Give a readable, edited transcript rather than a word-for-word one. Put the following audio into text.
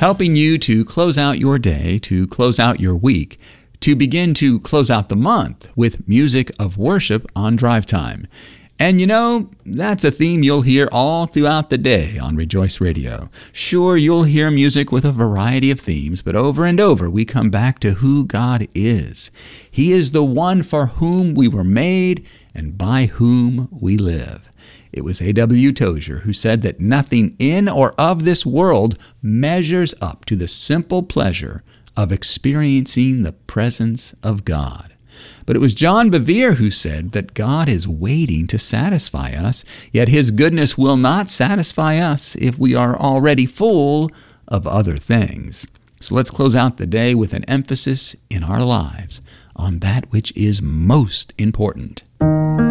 helping you to close out your day, to close out your week, to begin to close out the month with music of worship on Drive Time. And you know, that's a theme you'll hear all throughout the day on Rejoice Radio. Sure, you'll hear music with a variety of themes, but over and over we come back to who God is. He is the one for whom we were made and by whom we live. It was A.W. Tozier who said that nothing in or of this world measures up to the simple pleasure of experiencing the presence of God. But it was John Bevere who said that God is waiting to satisfy us, yet His goodness will not satisfy us if we are already full of other things. So let's close out the day with an emphasis in our lives on that which is most important.